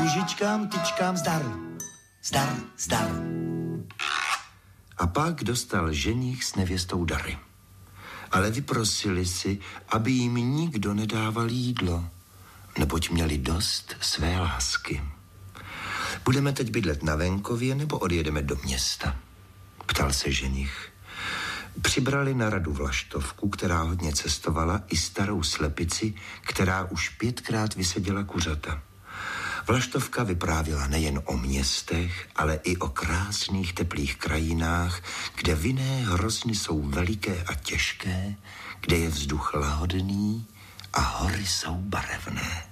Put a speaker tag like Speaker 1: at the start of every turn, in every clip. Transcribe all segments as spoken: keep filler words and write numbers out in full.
Speaker 1: Růžičkám, tyčkám zdar, zdar, zdar. A pak dostal ženich s nevěstou dary. Ale vyprosili si, aby jim nikdo nedával jídlo, neboť měli dost své lásky. Budeme teď bydlet na venkově, nebo odjedeme do města? Ptal se ženich. Přibrali na radu Vlaštovku, která hodně cestovala, i starou slepici, která už pětkrát vyseděla kuřata. Vlaštovka vyprávěla nejen o městech, ale i o krásných teplých krajinách, kde vinné hrozny jsou veliké a těžké, kde je vzduch lahodný a hory jsou barevné.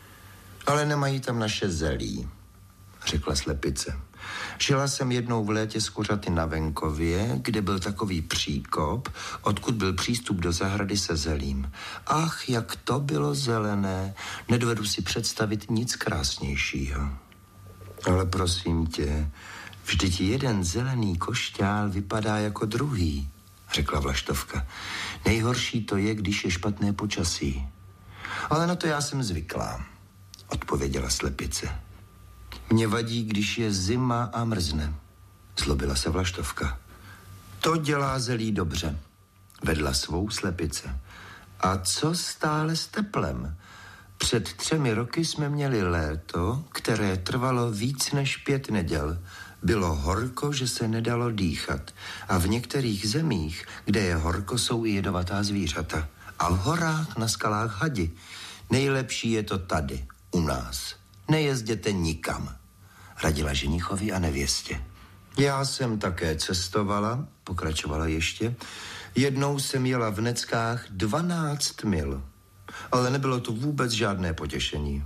Speaker 1: Ale nemají tam naše zelí, řekla slepice. Žila jsem jednou v létě s kuřaty na venkově, kde byl takový příkop, odkud byl přístup do zahrady se zelím. Ach, jak to bylo zelené, nedovedu si představit nic krásnějšího. Ale prosím tě, vždyť jeden zelený košťál vypadá jako druhý, řekla Vlaštovka. Nejhorší to je, když je špatné počasí. Ale na to já jsem zvyklá, odpověděla slepice. Mě vadí, když je zima a mrzne, zlobila se Vlaštovka. To dělá zelí dobře, vedla svou slepice. A co stále s teplem? Před třemi roky jsme měli léto, které trvalo víc než pět neděl. Bylo horko, že se nedalo dýchat. A v některých zemích, kde je horko, jsou i jedovatá zvířata. A v horách, na skalách hadi. Nejlepší je to tady, u nás. Nejezděte nikam, radila ženichovi a nevěstě. Já jsem také cestovala, pokračovala ještě. Jednou jsem jela v Neckách dvanáct mil, ale nebylo to vůbec žádné potěšení.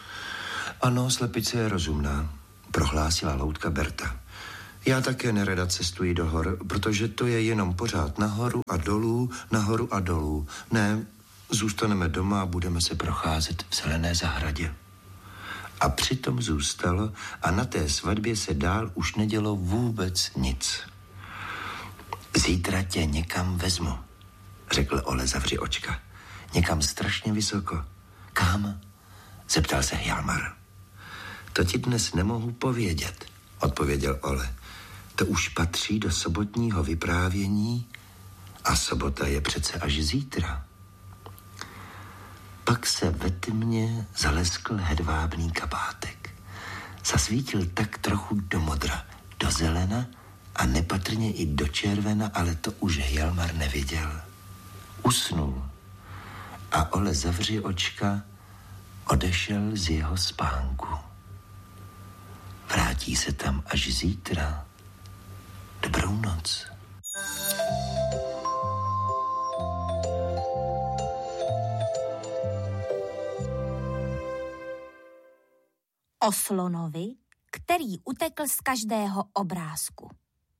Speaker 1: Ano, slepice je rozumná, prohlásila loutka Berta. Já také nerada cestuji do hor, protože to je jenom pořád nahoru a dolů, nahoru a dolů. Ne, zůstaneme doma a budeme se procházet v zelené zahradě. A přitom zůstalo a na té svatbě se dál už nedělo vůbec nic. Zítra tě někam vezmu, řekl Ole, zavři očka. Někam strašně vysoko. Kam? Zeptal se Hjalmar. To ti dnes nemohu povědět, odpověděl Ole. To už patří do sobotního vyprávění a sobota je přece až zítra. Pak se ve tmě zaleskl hedvábný kabátek. Zasvítil tak trochu do modra, do zelena a nepatrně i do červena, ale to už Hjalmar neviděl. Usnul a Ole, zavři očka, odešel z jeho spánku. Vrátí se tam až zítra. Dobrou noc.
Speaker 2: O slonovi, který utekl z každého obrázku.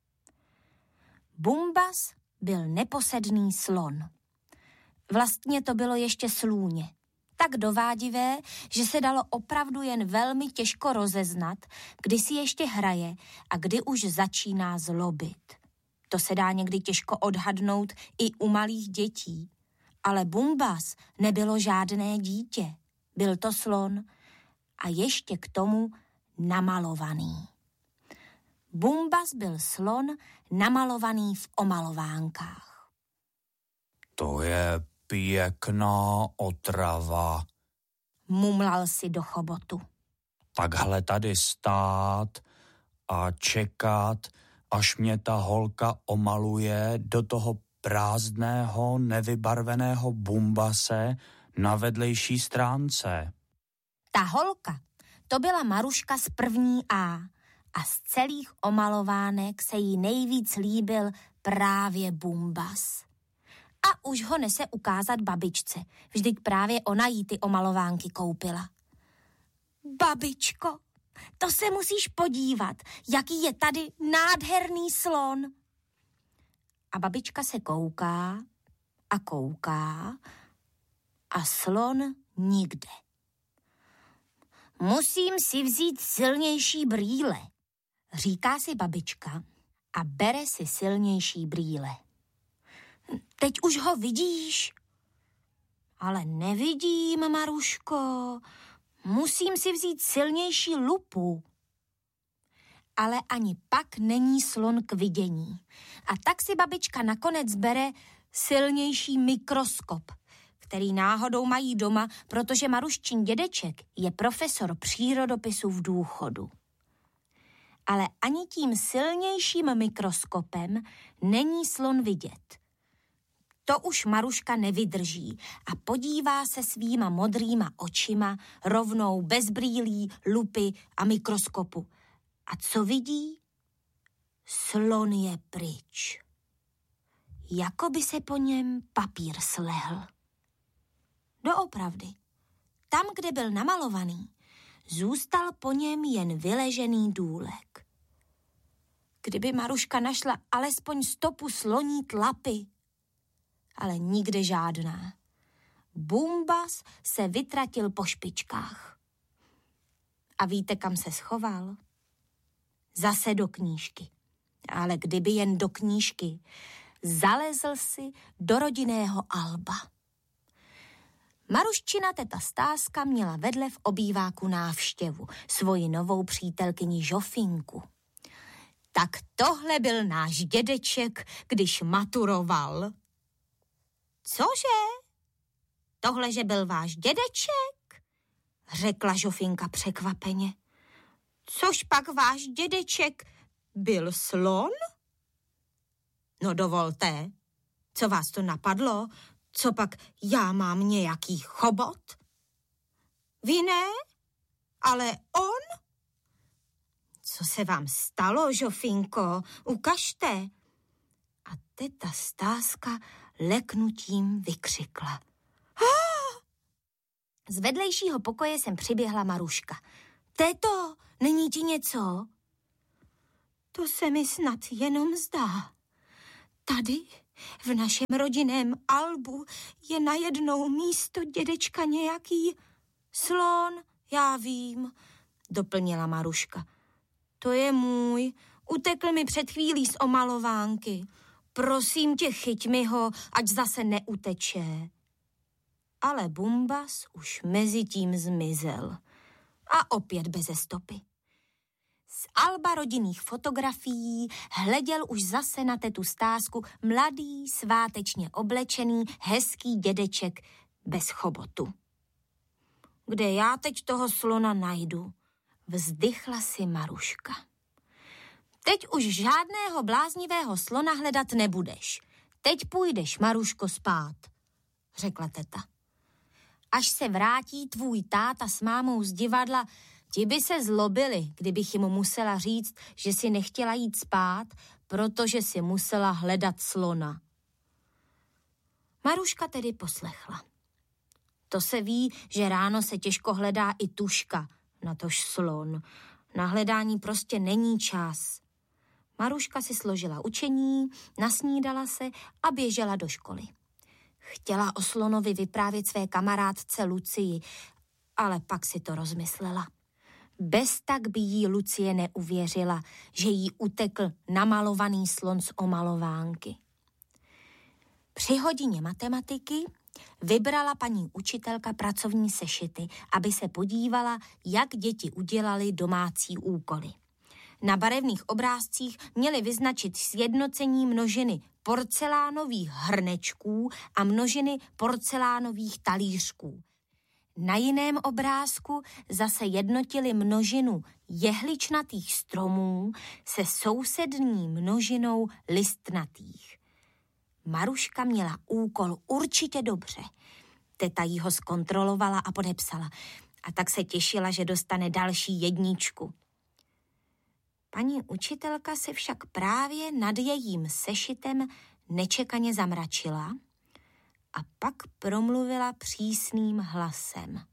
Speaker 2: Bumbas byl neposedný slon. Vlastně to bylo ještě slůně. Tak dovádivé, že se dalo opravdu jen velmi těžko rozeznat, kdy si ještě hraje a kdy už začíná zlobit. To se dá někdy těžko odhadnout i u malých dětí. Ale Bumbas nebylo žádné dítě. Byl to slon a ještě k tomu namalovaný. Bumbas byl slon namalovaný v omalovánkách.
Speaker 3: To je pěkná otrava,
Speaker 2: mumlal si do chobotu.
Speaker 3: Takhle tady stát a čekat, až mě ta holka omaluje do toho prázdného, nevybarveného Bumbase na vedlejší stránce.
Speaker 2: Ta holka, to byla Maruška z první A a z celých omalovánek se jí nejvíc líbil právě Bumbas. A už ho nese ukázat babičce, vždyť právě ona jí ty omalovánky koupila. Babičko, to se musíš podívat, jaký je tady nádherný slon. A babička se kouká a kouká a slon nikde. Musím si vzít silnější brýle, říká si babička a bere si silnější brýle. Teď už ho vidíš? Ale nevidím, Maruško. Musím si vzít silnější lupu. Ale ani pak není slon k vidění. A tak si babička nakonec bere silnější mikroskop, který náhodou mají doma, protože Maruščin dědeček je profesor přírodopisu v důchodu. Ale ani tím silnějším mikroskopem není slon vidět. To už Maruška nevydrží a podívá se svýma modrýma očima rovnou bez brýlí, lupy a mikroskopu. A co vidí? Slon je pryč. Jako by se po něm papír slehl. Doopravdy. Tam, kde byl namalovaný, zůstal po něm jen vyležený důlek. Kdyby Maruška našla alespoň stopu sloní tlapy, ale nikde žádná. Bumbas se vytratil po špičkách. A víte, kam se schoval? Zase do knížky. Ale kdyby jen do knížky, zalezl si do rodinného alba. Maruščina teta Stázka měla vedle v obýváku návštěvu, svoji novou přítelkyni Žofinku. Tak tohle byl náš dědeček, když maturoval. Cože? Tohle, že byl váš dědeček? Řekla Žofinka překvapeně. Což pak váš dědeček byl slon? No dovolte, co vás to napadlo? Co pak já mám nějaký chobot? Vy ne? Ale on? Co se vám stalo, Žofinko? Ukažte. A teta Stázka leknutím vykřikla. Ah! Z vedlejšího pokoje jsem přiběhla Maruška. Této, není ti něco? To se mi snad jenom zdá. Tady, v našem rodinném albu, je najednou místo dědečka nějaký slon, já vím, doplnila Maruška. To je můj, utekl mi před chvílí z omalovánky. Prosím tě, chyť mi ho, ať zase neuteče. Ale Bumbas už mezi tím zmizel. A opět beze stopy. Z alba rodinných fotografií hleděl už zase na tetu Stázku mladý, svátečně oblečený, hezký dědeček bez chobotu. Kde já teď toho slona najdu? Vzdychla si Maruška. Teď už žádného bláznivého slona hledat nebudeš. Teď půjdeš, Maruško, spát, řekla teta. Až se vrátí tvůj táta s mámou z divadla, ti by se zlobili, kdybych jim musela říct, že si nechtěla jít spát, protože si musela hledat slona. Maruška tedy poslechla. To se ví, že ráno se těžko hledá i tuška, natož slon. Na hledání prostě není čas. Maruška si složila učení, nasnídala se a běžela do školy. Chtěla o slonovi vyprávět své kamarádce Lucii, ale pak si to rozmyslela. Bez tak by jí Lucie neuvěřila, že jí utekl namalovaný slon z omalovánky. Při hodině matematiky vybrala paní učitelka pracovní sešity, aby se podívala, jak děti udělali domácí úkoly. Na barevných obrázcích měli vyznačit sjednocení množiny porcelánových hrnečků a množiny porcelánových talířků. Na jiném obrázku zase jednotili množinu jehličnatých stromů se sousední množinou listnatých. Maruška měla úkol určitě dobře. Teta jí ho zkontrolovala a podepsala. A tak se těšila, že dostane další jedničku. Paní učitelka se však právě nad jejím sešitem nečekaně zamračila a pak promluvila přísným hlasem.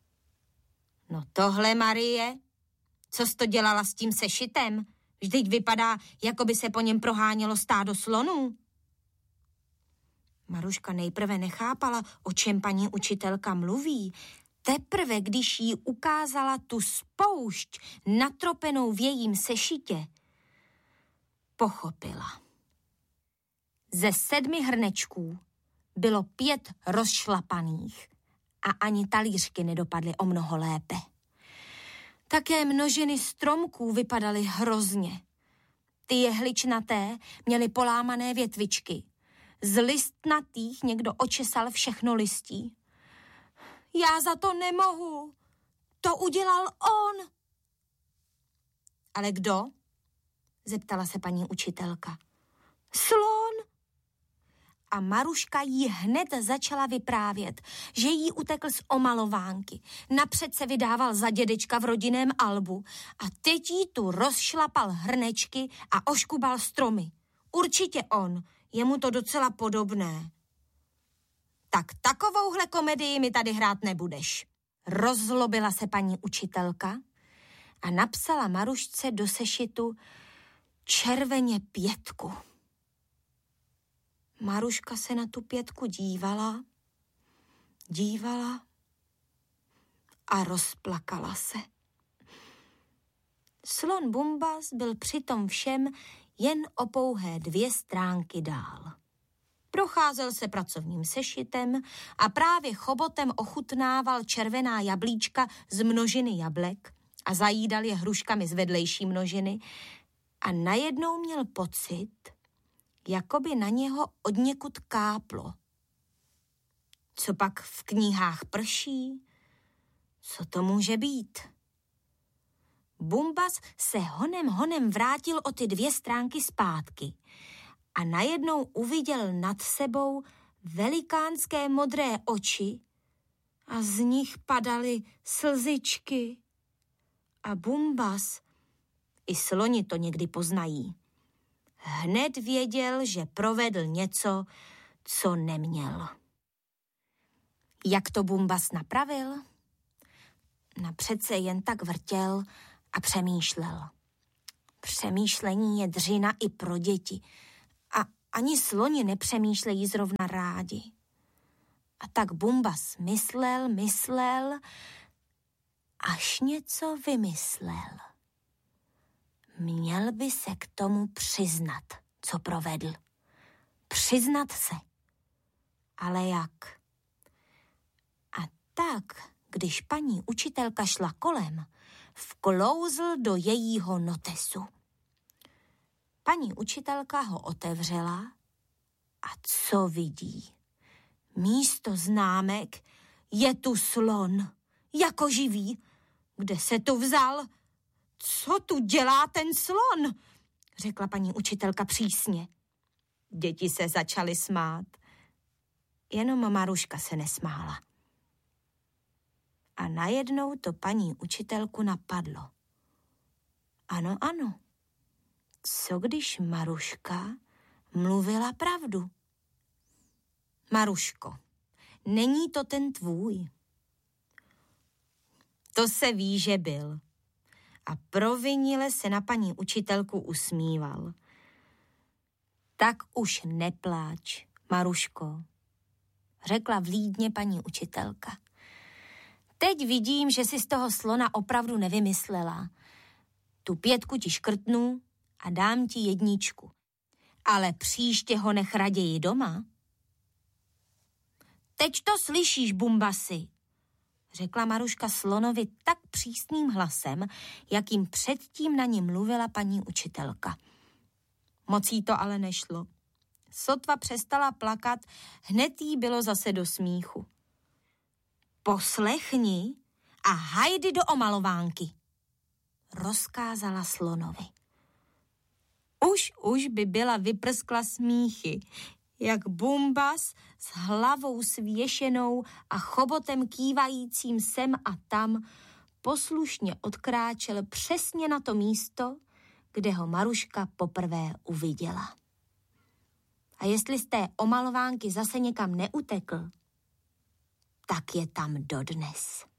Speaker 2: No tohle, Marie, co jsi to dělala s tím sešitem? Vždyť vypadá, jako by se po něm prohánělo stádo slonů. Maruška nejprve nechápala, o čem paní učitelka mluví. Teprve, když jí ukázala tu spoušť natropenou v jejím sešitě, pochopila. Ze sedmi hrnečků bylo pět rozšlapaných a ani talířky nedopadly o mnoho lépe. Také množiny stromků vypadaly hrozně. Ty jehličnaté měly polámané větvičky. Z listnatých někdo očesal všechno listí. Já za to nemohu. To udělal on. Ale kdo? Zeptala se paní učitelka. Slon. A Maruška jí hned začala vyprávět, že jí utekl z omalovánky. Napřed se vydával za dědečka v rodinném albu a teď jí tu rozšlapal hrnečky a oškubal stromy. Určitě on, je mu to docela podobné. Tak takovouhle komedii mi tady hrát nebudeš. Rozzlobila se paní učitelka a napsala Marušce do sešitu červeně pětku. Maruška se na tu pětku dívala, dívala a rozplakala se. Slon Bumbas byl přitom všem jen o pouhé dvě stránky dál. Procházel se pracovním sešitem a právě chobotem ochutnával červená jablíčka z množiny jablek a zajídal je hruškami z vedlejší množiny a najednou měl pocit, jakoby na něho odněkud káplo. Co pak v knihách prší? Co to může být? Bumbas se honem honem vrátil o ty dvě stránky zpátky a najednou uviděl nad sebou velikánské modré oči a z nich padaly slzičky. A Bumbas, i sloni to někdy poznají, hned věděl, že provedl něco, co neměl. Jak to Bumbas napravil? Napřed se jen tak vrtěl a přemýšlel. Přemýšlení je dřina i pro děti a ani sloni nepřemýšlejí zrovna rádi. A tak Bumbas myslel, myslel, až něco vymyslel. Měl by se k tomu přiznat, co provedl. Přiznat se. Ale jak? A tak, když paní učitelka šla kolem, vklouzl do jejího notesu. Paní učitelka ho otevřela a co vidí? Místo známek je tu slon, jako živý. Kde se tu vzal? Co tu dělá ten slon? Řekla paní učitelka přísně. Děti se začaly smát. Jenom Maruška se nesmála. A najednou to paní učitelku napadlo. Ano, ano. Co když Maruška mluvila pravdu? Maruško, není to ten tvůj. To se ví, že byl. A provinile se na paní učitelku usmíval. Tak už nepláč, Maruško, řekla vlídně paní učitelka. Teď vidím, že si z toho slona opravdu nevymyslela. Tu pětku ti škrtnu a dám ti jedničku. Ale příště ho nech raději doma. Teď to slyšíš, Bumbasi, řekla Maruška slonovi tak přísným hlasem, jakým předtím na ní mluvila paní učitelka. Moc jí to ale nešlo. Sotva přestala plakat, hned jí bylo zase do smíchu. Poslechni a hajdy do omalovánky, rozkázala slonovi. Už, už by byla vyprskla smíchy, jak Bumbas s hlavou svěšenou a chobotem kývajícím sem a tam poslušně odkráčel přesně na to místo, kde ho Maruška poprvé uviděla. A jestli z té omalovánky zase někam neutekl, tak je tam dodnes.